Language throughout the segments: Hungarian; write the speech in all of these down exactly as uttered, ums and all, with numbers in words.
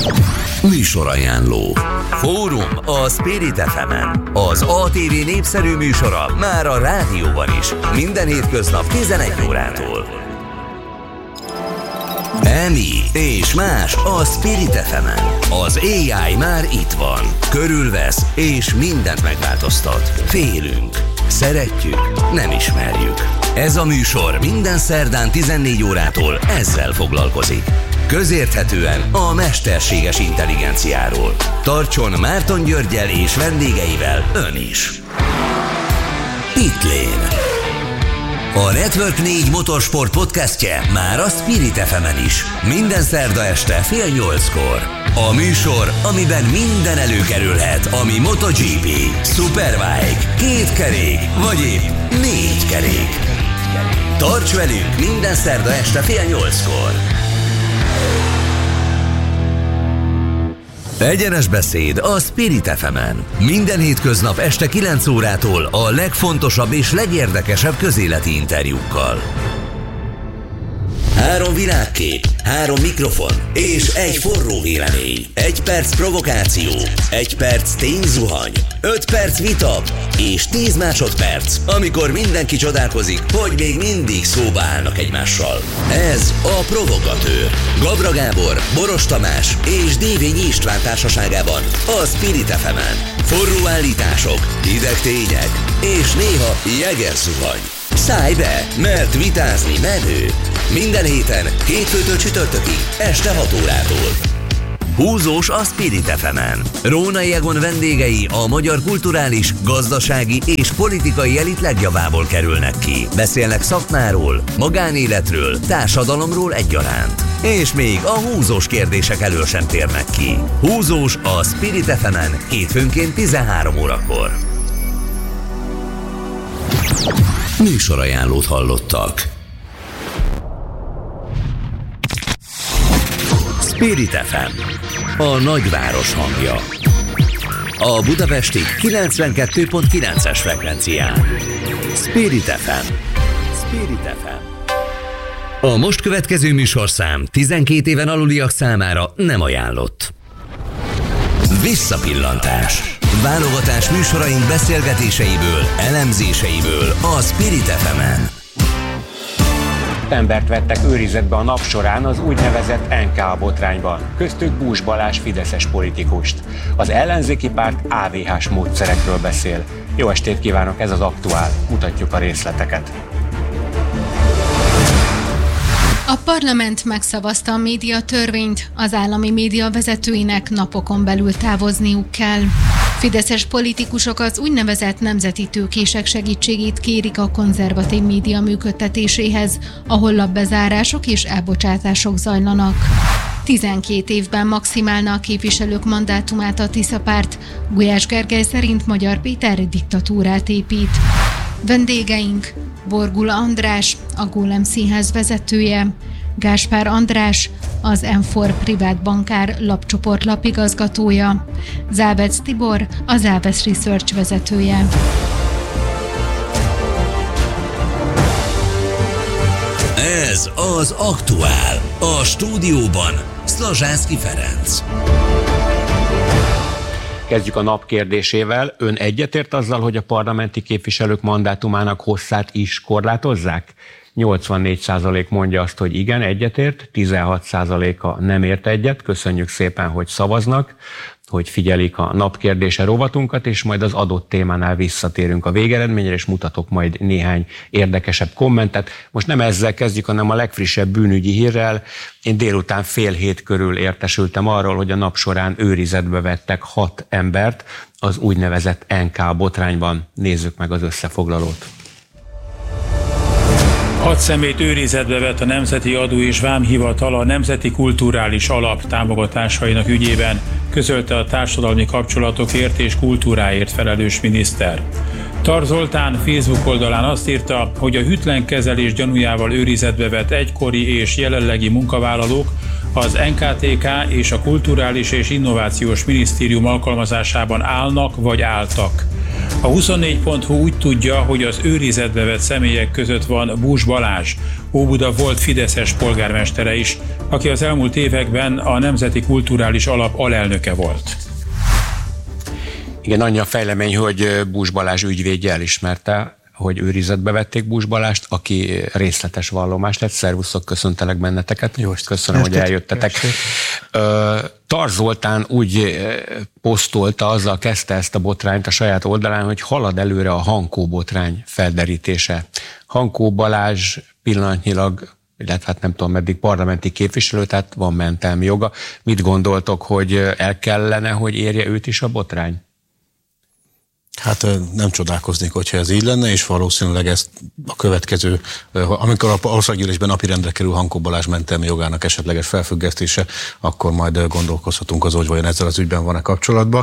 Műsorajánló. Fórum a Spirit ef emen. Az á té vé népszerű műsora már a rádióban is. Minden hétköznap tizenegy órától. Emi és más a Spirit ef emen. Az á i már itt van. Körülvesz és mindent megváltoztat. Félünk. Szeretjük, nem ismerjük. Ez a műsor minden szerdán tizennégy órától ezzel foglalkozik. Közérthetően a mesterséges intelligenciáról. Tartson Márton Györggyel és vendégeivel ön is. Pitlane. A Network négy motorsport podcastje már a Spirit ef emen is. Minden szerda este fél nyolckor. A műsor, amiben minden előkerülhet, ami MotoGP, Superbike, két kerék, vagy épp négy kerék. Tarts velünk minden szerda este fél nyolckor. Egyenes beszéd a Spirit ef emen. Minden hétköznap este kilenc órától a legfontosabb és legérdekesebb közéleti interjúkkal. Három világkép, három mikrofon és egy forró vélemény. Egy perc provokáció, egy perc tényzuhany, öt perc vita és tíz másodperc, amikor mindenki csodálkozik, hogy még mindig szóba állnak egymással. Ez a Provokatőr. Gabra Gábor, Boros Tamás és Dévényi István társaságában a Spirit ef emen. Forró állítások, hideg tények és néha jeges zuhany. Szállj be, mert vitázni menő. Minden héten, hétfőtől csütörtökig, este hat órától. Húzós a Spirit ef emen. Rónai Egon vendégei a magyar kulturális, gazdasági és politikai elit legjavából kerülnek ki. Beszélnek szakmáról, magánéletről, társadalomról egyaránt. És még a húzós kérdések elől sem térnek ki. Húzós a Spirit ef emen hétfőnként tizenhárom órakor. Műsorajánlót hallottak. Spirit ef em, a nagyváros hangja. A budapesti kilencvenkettő pont kilences frekvencián. Spirit ef em. Spirit ef em. A most következő műsorszám tizenkét éven aluliak számára nem ajánlott. Visszapillantás. Válogatás műsoraink beszélgetéseiből, elemzéseiből a Spirit ef emen. Embert vettek őrizetbe a nap során az úgynevezett en ká botrányban, köztük Bús Balázs fideszes politikust. Az ellenzéki párt á vé hás módszerekről beszél. Jó estét kívánok, ez az Aktuál, mutatjuk a részleteket. A parlament megszavazta a médiatörvényt, az állami média vezetőinek napokon belül távozniuk kell. Fideszes politikusok az úgynevezett nemzeti tőkések segítségét kérik a konzervatív média működtetéséhez, ahol labbezárások és elbocsátások zajlanak. tizenkét évben maximálna a képviselők mandátumát a Tisza párt. Gulyás Gergely szerint Magyar Péter diktatúrát épít. Vendégeink: Borgula András, a Gólem Színház vezetője, Gáspár András, az em négy privát bankár lapcsoport lapigazgatója, Závec Tibor, a Závec Research vezetője. Ez az Aktuál. A stúdióban Szlazsánszky Ferenc. Kezdjük a nap kérdésével. Ön egyetért azzal, hogy a parlamenti képviselők mandátumának hosszát is korlátozzák? nyolcvannégy százalék mondja azt, hogy igen, egyetért, tizenhat százaléka nem ért egyet. Köszönjük szépen, hogy szavaznak, hogy figyelik a napkérdése rovatunkat, és majd az adott témánál visszatérünk a végeredményre, és mutatok majd néhány érdekesebb kommentet. Most nem ezzel kezdjük, hanem a legfrissebb bűnügyi hírrel. Én délután fél hét körül értesültem arról, hogy a nap során őrizetbe vettek hat embert az úgynevezett en ká botrányban. Nézzük meg az összefoglalót. Hat személyt őrizetbe vett a Nemzeti Adó és Vámhivatal a Nemzeti Kulturális Alap támogatásainak ügyében, közölte a társadalmi kapcsolatokért és kultúráért felelős miniszter. Tar Zoltán Facebook oldalán azt írta, hogy a hűtlen kezelés gyanújával őrizetbe vett egykori és jelenlegi munkavállalók az en ká té ká és a Kulturális és Innovációs Minisztérium alkalmazásában állnak vagy álltak. A huszonnégy pont hu úgy tudja, hogy az őrizetbe vett személyek között van Bús Balázs, Óbuda volt fideszes polgármestere is, aki az elmúlt években a Nemzeti Kulturális Alap alelnöke volt. Igen, annyi a fejlemény, hogy Bús Balázs ügyvédje elismerte, hogy őrizetbe vették Bús Balást, aki részletes vallomást tett. Szervuszok, köszöntelek benneteket. Jó, köszönöm, hogy eljöttetek. Tarz Zoltán úgy posztolta, azzal kezdte ezt a botrányt a saját oldalán, hogy halad előre a Hankó botrány felderítése. Hankó Balázs pillanatnyilag, illetve hát nem tudom meddig parlamenti képviselő, tehát van mentelmi joga. Mit gondoltok, hogy el kellene, hogy érje őt is a botrány? Hát nem csodálkoznék, hogyha ez így lenne, és valószínűleg ezt a következő, amikor a országgyűlésben napirendre kerül Hankó Balázs mentelmi jogának esetleges felfüggesztése, akkor majd gondolkozhatunk az, hogy vajon ezzel az ügyben van-e kapcsolatban.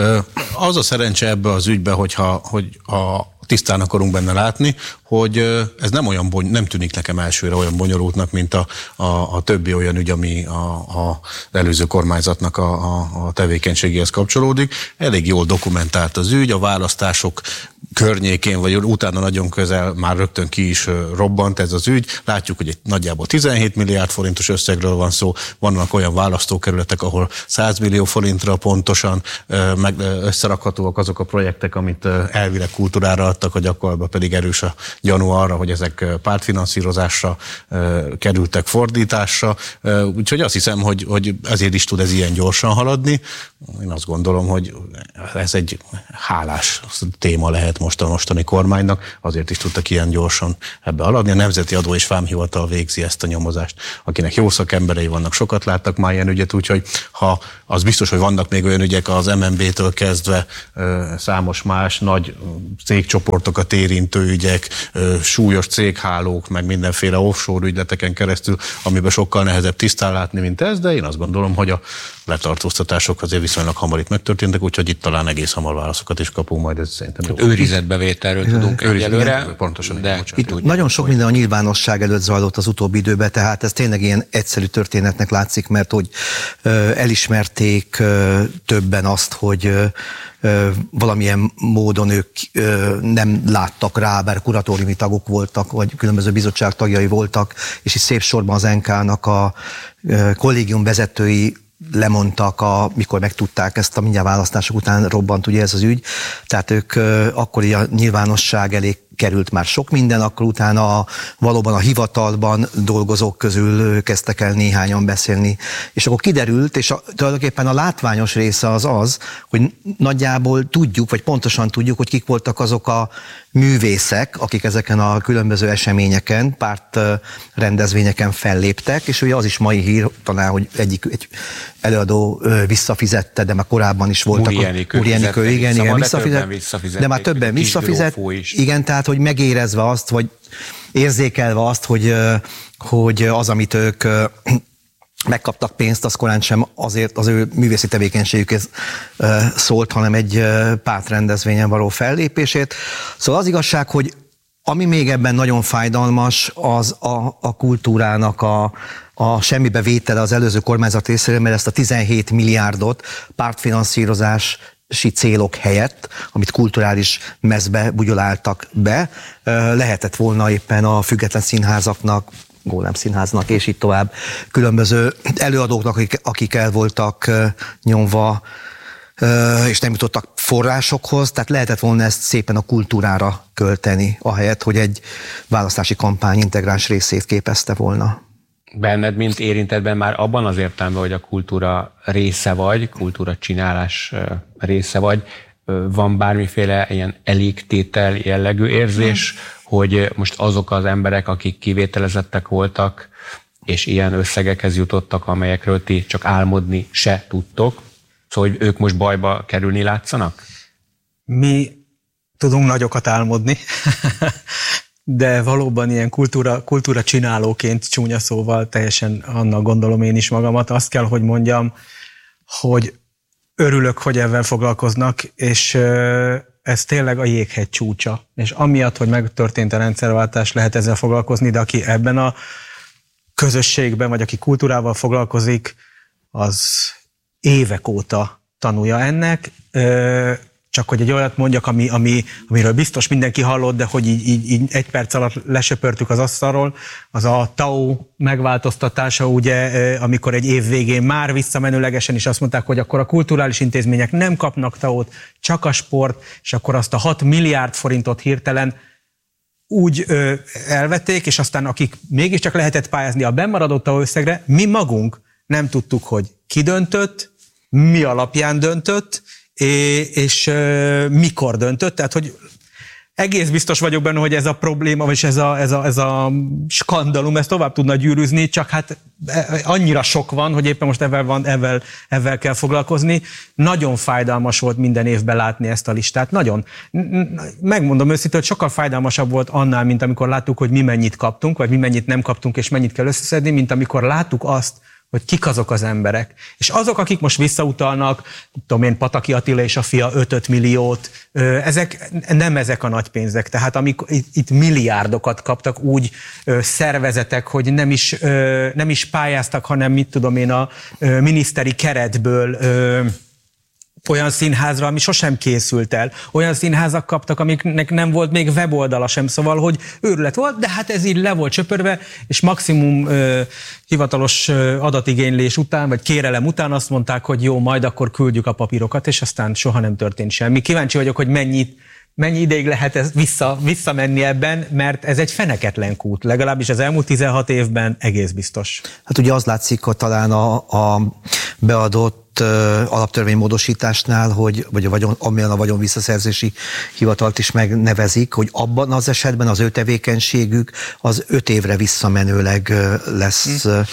Az a szerencse ebbe az ügybe, hogyha, hogy a tisztán akarunk benne látni, hogy ez nem olyan bony, nem tűnik nekem elsőre olyan bonyolultnak, mint a, a, a többi olyan ügy, ami a, a előző kormányzatnak a, a, a tevékenységéhez kapcsolódik. Elég jól dokumentált az ügy, a választások környékén, vagy utána nagyon közel már rögtön ki is robbant ez az ügy. Látjuk, hogy egy nagyjából tizenhét milliárd forintos összegről van szó, vannak olyan választókerületek, ahol száz millió forintra pontosan meg összerakhatóak azok a projektek, amit elvileg kultúrára adtak, a gyakorlatban pedig erős a gyanú arra, hogy ezek pártfinanszírozásra kerültek fordításra. Úgyhogy azt hiszem, hogy, hogy ezért is tud ez ilyen gyorsan haladni. Én azt gondolom, hogy ez egy hálás téma lehet most a mostani kormánynak, azért is tudtak ilyen gyorsan ebbe haladni. A Nemzeti Adó és Vámhivatal végzi ezt a nyomozást, akinek jó szakemberei vannak, sokat láttak már ilyen ügyet, úgyhogy ha az biztos, hogy vannak még olyan ügyek az em en bé-től kezdve számos más nagy cégcsoportokat érintő ügyek, súlyos céghálók, meg mindenféle offshore ügyleteken keresztül, amiben sokkal nehezebb tisztán látni, mint ez, de én azt gondolom, hogy a letartóztatások azért viszonylag hamar itt megtörténtek, úgyhogy itt talán egész hamar válaszokat is kapunk, majd ez szerintem jó. Őrizetbevételről tudunk egyelőre, pontosan. De itt tudja, nagyon sok minden a nyilvánosság előtt zajlott az utóbbi időben, tehát ez tényleg ilyen egyszerű történetnek látszik, mert hogy ö, elismerték ö, többen azt, hogy ö, ö, valamilyen módon ők ö, nem láttak rá, bár kuratóriumi tagok voltak, vagy különböző bizottság tagjai voltak, és is szép sorban az en ká-nak a ö, kollégium vezetői lemondtak, a, mikor megtudták ezt a mindjárt választások után robbant ugye ez az ügy, tehát ők ö, akkor a nyilvánosság elé került már sok minden, akkor utána a, valóban a hivatalban dolgozók közül kezdtek el néhányan beszélni, és akkor kiderült, és a, tulajdonképpen a látványos része az az, hogy nagyjából tudjuk, vagy pontosan tudjuk, hogy kik voltak azok a művészek, akik ezeken a különböző eseményeken, párt rendezvényeken felléptek, és ugye az is mai hír, talán, hogy egyik egy előadó visszafizette, de már korábban is voltak. Úri Enikő, Úri Enikő, igen, igen, visszafizet, visszafizet, de már többen visszafizet, igen, tehát, hogy megérezve azt, vagy érzékelve azt, hogy, hogy az, amit ők megkaptak pénzt, az korán sem azért az ő művészi tevékenységükhez szólt, hanem egy pártrendezvényen való fellépését. Szóval az igazság, hogy ami még ebben nagyon fájdalmas, az a, a kultúrának a, a semmibe vétele az előző kormányzat részéről, mert ezt a tizenhét milliárdot pártfinanszírozás célok helyett, amit kulturális mezbe bugyoláltak be, lehetett volna éppen a független színházaknak, Gólem Színháznak, és így tovább különböző előadóknak, akik, akik el voltak nyomva, és nem jutottak forrásokhoz, tehát lehetett volna ezt szépen a kultúrára költeni, ahelyett, hogy egy választási kampány integráns részét képezte volna. Benned, mint érintettben már abban az értelemben, hogy a kultúra része vagy, kultúra csinálás része vagy, van bármiféle ilyen elégtétel jellegű érzés, hmm. hogy most azok az emberek, akik kivételezettek voltak, és ilyen összegekhez jutottak, amelyekről ti csak álmodni se tudtok, szóval hogy ők most bajba kerülni látszanak? Mi tudunk nagyokat álmodni, de valóban ilyen kultúra, kultúra csinálóként, csúnya szóval teljesen annak gondolom én is magamat. Azt kell, hogy mondjam, hogy örülök, hogy ezzel foglalkoznak, és ez tényleg a jéghegy csúcsa. És amiatt, hogy megtörtént a rendszerváltás, lehet ezzel foglalkozni, de aki ebben a közösségben, vagy aki kultúrával foglalkozik, az évek óta tanulja ennek. csak hogy egy olyat mondjak, ami, ami, amiről biztos mindenki hallott, de hogy így, így, így egy perc alatt lesöpörtük az asztalról, az a té á o megváltoztatása, ugye, amikor egy év végén már visszamenőlegesen is azt mondták, hogy akkor a kulturális intézmények nem kapnak té á o-t, csak a sport, és akkor azt a hat milliárd forintot hirtelen úgy ö, elvették, és aztán akik mégiscsak lehetett pályázni a bennmaradott té á o összegre, mi magunk nem tudtuk, hogy ki döntött, mi alapján döntött, és, és ö, mikor döntött, tehát hogy egész biztos vagyok benne, hogy ez a probléma, vagy ez a, ez a, ez a skandalum, ez tovább tudna gyűrűzni, csak hát annyira sok van, hogy éppen most ezzel, van, ezzel, ezzel kell foglalkozni. Nagyon fájdalmas volt minden évben látni ezt a listát. Nagyon. Megmondom őszintén, hogy sokkal fájdalmasabb volt annál, mint amikor láttuk, hogy mi mennyit kaptunk, vagy mi mennyit nem kaptunk, és mennyit kell összeszedni, mint amikor láttuk azt, hogy kik azok az emberek. És azok, akik most visszautalnak, tudom én, Pataki Attila és a fia öt milliót, ezek nem ezek a nagy pénzek. Tehát amikor itt milliárdokat kaptak úgy szervezetek, hogy nem is, nem is pályáztak, hanem mit tudom én a miniszteri keretből olyan színházra, ami sosem készült el. Olyan színházak kaptak, amiknek nem volt még weboldala sem, szóval, hogy őrület volt, de hát ez így le volt csöpörve, és maximum ö, hivatalos ö, adatigénylés után, vagy kérelem után azt mondták, hogy jó, majd akkor küldjük a papírokat, és aztán soha nem történt semmi. Kíváncsi vagyok, hogy mennyit, mennyi ideig lehet ez vissza, visszamenni ebben, mert ez egy feneketlen kút, legalábbis az elmúlt tizenhat évben egész biztos. Hát ugye az látszik, hogy talán a, a beadott alaptörvénymódosításnál, hogy, vagy a vagyon, amilyen a vagyon visszaszerzési hivatalt is megnevezik, hogy abban az esetben az ő tevékenységük az öt évre visszamenőleg lesz hmm.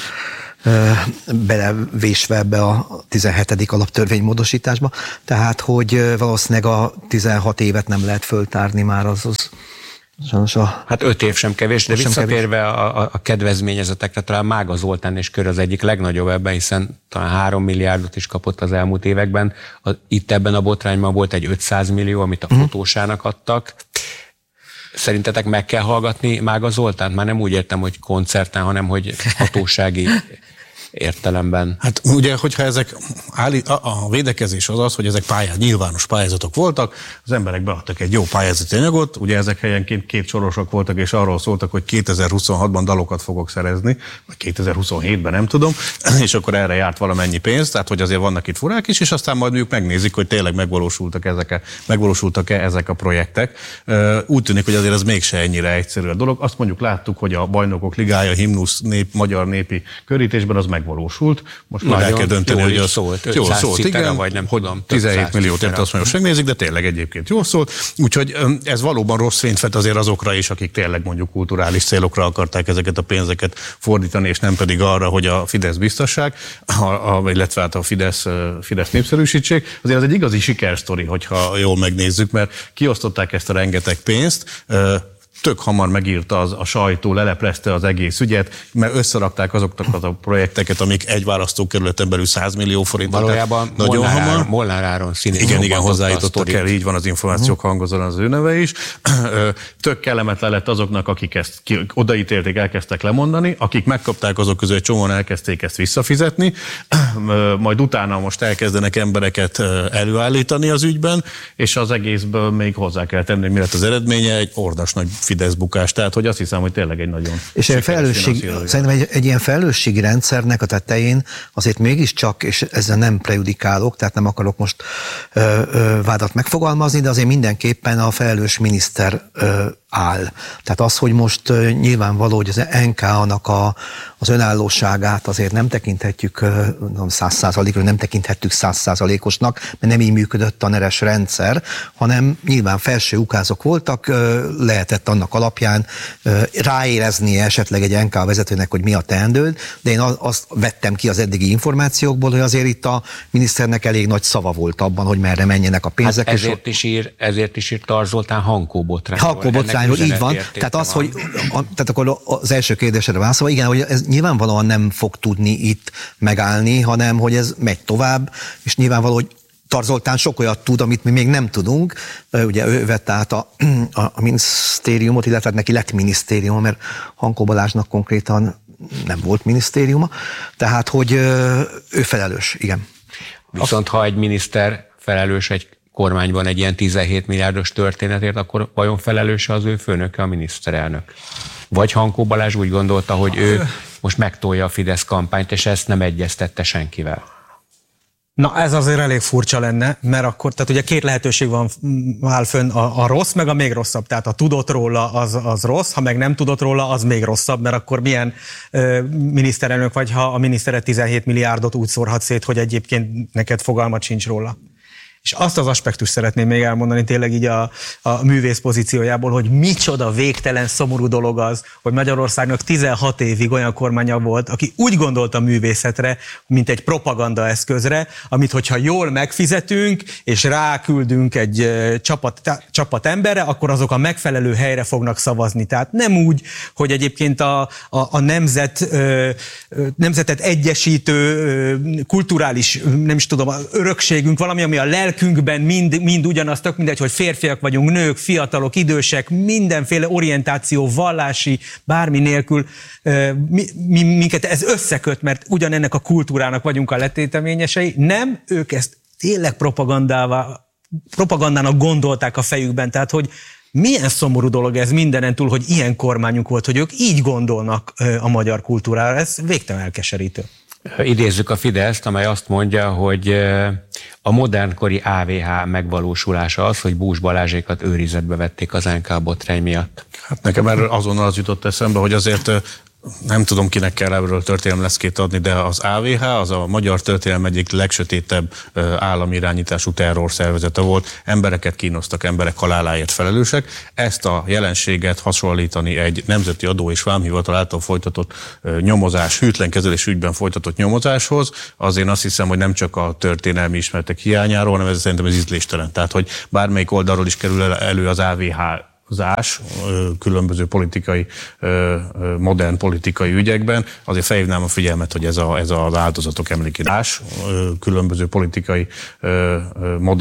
belevésve ebbe a tizenhetedik alaptörvénymódosításba. Tehát, hogy valószínűleg a tizenhat évet nem lehet föltárni már az az. A... Hát öt év sem kevés, de visszatérve a, a kedvezményezetekre, talán Mága Zoltán és Kör az egyik legnagyobb ebben, hiszen talán három milliárdot is kapott az elmúlt években. A, itt ebben a botrányban volt egy ötszáz millió, amit a uh-huh. fotósának adtak. Szerintetek meg kell hallgatni Mága Zoltánt? Már nem úgy értem, hogy koncerten, hanem hogy hatósági értelemben. Hát ugye, hogyha ezek állít, a, a védekezés az az, hogy ezek pályát, nyilvános pályázatok voltak, az emberek beadtak egy jó pályázati anyagot, ugye ezek helyenként két sorosok voltak, és arról szóltak, hogy kétezer-huszonhatban dalokat fogok szerezni, vagy kétezer-huszonhétben, nem tudom, és akkor erre járt valamennyi pénz, tehát hogy azért vannak itt furák is, és aztán majd mondjuk megnézik, hogy tényleg megvalósultak ezek, megvalósultak-e ezek a projektek. Úgy tűnik, hogy azért ez mégse ennyire egyszerű a dolog. Azt mondjuk láttuk, hogy a Bajnokok Ligája, himnusz nép, magyar népi körítésben az megvalósult. Most már el kell dönteni, hogy az szólt, jól szólt, igen, vagy nem hogy tudom, tizenhét milliót ért, azt mondjuk megnézik, de tényleg egyébként jól szólt. Úgyhogy ez valóban rossz fényt vet azért azokra is, akik tényleg mondjuk kulturális célokra akarták ezeket a pénzeket fordítani, és nem pedig arra, hogy a Fidesz biztassák, a, a, illetve hát a Fidesz, Fidesz népszerűsítsék. Azért az egy igazi sikersztori, hogyha jól megnézzük, mert kiosztották ezt a rengeteg pénzt, tök hamar megírta az, a sajtó, leleplezte az egész ügyet, mert összerakták azokat a projekteket, amik egy választókerületen belül száz millió forintot. Valójában nagyon hamar. Molnár Áron színén. Igen, igen, hozzájutottak el, így van az információk uh-huh. hangozóan az ő neve is. Tök kellemetlen lett azoknak, akik ezt ki, odaítélték, elkezdtek lemondani, akik megkapták, azok közül egy csomóan elkezdték ezt visszafizetni, majd utána most elkezdenek embereket előállítani az ügyben, és az egészből még hozzá kell tenni, hogy mi lett az eredménye, egy ordas nagy Fidesz bukás, tehát hogy azt hiszem, hogy tényleg egy nagyon... És egy felelősség, szerintem egy, egy ilyen felelősségi rendszernek a tetején azért mégiscsak, és ezzel nem prejudikálok, tehát nem akarok most ö, ö, vádat megfogalmazni, de azért mindenképpen a felelős miniszter ö, áll. Tehát az, hogy most uh, nyilvánvaló, hogy az en ká-nak a, az önállóságát azért nem tekinthetjük száz százalékra, nem tekinthettük száz százalékosnak, mert nem így működött a neres rendszer, hanem nyilván felső ukázok voltak, uh, lehetett annak alapján uh, ráéreznie esetleg egy en ká vezetőnek, hogy mi a teendő, de én azt vettem ki az eddigi információkból, hogy azért itt a miniszternek elég nagy szava volt abban, hogy merre menjenek a pénzek. Hát ezért, is ír, ezért is ír Tarz Zoltán Hankó botrányról. Hankó botrányról, így van. Tehát az, van. hogy a, tehát akkor az első kérdésre válaszolva, igen, hogy ez nyilvánvalóan nem fog tudni itt megállni, hanem hogy ez megy tovább, és nyilvánvaló, hogy Tarz Zoltán sok olyat tud, amit mi még nem tudunk. Ugye ő vett át a, a, a minisztériumot, illetve neki lett minisztériuma, mert Hankó Balázsnak konkrétan nem volt minisztériuma. Tehát, hogy ő felelős, igen. Viszont ha egy miniszter felelős egy kormányban egy ilyen tizenhét milliárdos történetért, akkor vajon felelőse az ő főnöke, a miniszterelnök? Vagy Hankó Balázs úgy gondolta, hogy ő most megtolja a Fidesz kampányt, és ezt nem egyeztette senkivel? Na ez azért elég furcsa lenne, mert akkor, tehát ugye két lehetőség van, áll fönn, a, a rossz, meg a még rosszabb. Tehát ha tudott róla, az, az rossz, ha meg nem tudott róla, az még rosszabb, mert akkor milyen ö, miniszterelnök vagy, ha a miniszteret tizenhét milliárdot úgy szórhat szét, hogy egyébként neked fogalmat sincs róla. És azt az aspektust szeretném még elmondani tényleg így a, a művész pozíciójából, hogy micsoda végtelen szomorú dolog az, hogy Magyarországnak tizenhat évig olyan kormánya volt, aki úgy gondolt a művészetre, mint egy propaganda eszközre, amit hogyha jól megfizetünk, és ráküldünk egy csapat, csapat emberre, akkor azok a megfelelő helyre fognak szavazni. Tehát nem úgy, hogy egyébként a, a, a nemzet, nemzetet egyesítő kulturális, nem is tudom, örökségünk, valami, ami a lelkünkben mind, mind ugyanaz, tök mindegy, hogy férfiak vagyunk, nők, fiatalok, idősek, mindenféle orientáció, vallási, bármi nélkül mi, mi, minket ez összeköt, mert ugyanennek a kultúrának vagyunk a letéteményesei. Nem, ők ezt tényleg propagandává, propagandának gondolták a fejükben, tehát hogy milyen szomorú dolog ez mindenen túl, hogy ilyen kormányunk volt, hogy ők így gondolnak a magyar kultúrára, ez végtelen elkeserítő. Idézzük a Fideszt, amely azt mondja, hogy a modernkori á vé há megvalósulása az, hogy Bús Balázsékat őrizetbe vették az en ká botrány miatt. Hát nekem erről azonnal az jutott eszembe, hogy azért nem tudom, kinek kell erről történelem leszkét adni, de az á vé há az a magyar történelem egyik legsötétebb állami irányítású terrorszervezete volt. Embereket kínoztak, emberek haláláért felelősek. Ezt a jelenséget hasonlítani egy nemzeti adó és vámhivatal által folytatott nyomozás, hűtlen kezelés ügyben folytatott nyomozáshoz, azért azt hiszem, hogy nem csak a történelmi ismeretek hiányáról, hanem ez szerintem ez ízléstelen. Tehát, hogy bármelyik oldalról is kerül elő az á vé há zás különböző politikai, modern politikai ügyekben, azért felhívnám a figyelmet, hogy ez, a, ez az áldozatok emlékére különböző politikai modern